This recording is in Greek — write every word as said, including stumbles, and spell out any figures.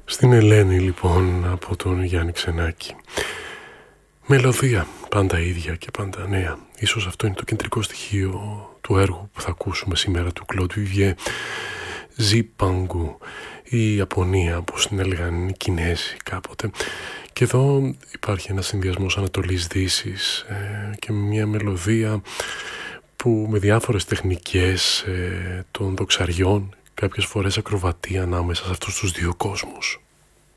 Στην Ελένη λοιπόν από τον Γιάννη Ξενάκη. Μελωδία, πάντα ίδια και πάντα νέα. Ίσως αυτό είναι το κεντρικό στοιχείο του έργου που θα ακούσουμε σήμερα του Κλοντ Βιβιέ. Ζιπάνγκου, η Ιαπωνία όπως την έλεγαν οι Κινέζοι κάποτε. Και εδώ υπάρχει ένας συνδυασμός Ανατολής Δύσης ε, και μια μελωδία που με διάφορες τεχνικές ε, των δοξαριών, κάποιες φορές ακροβατεί ανάμεσα σε αυτούς τους δύο κόσμους.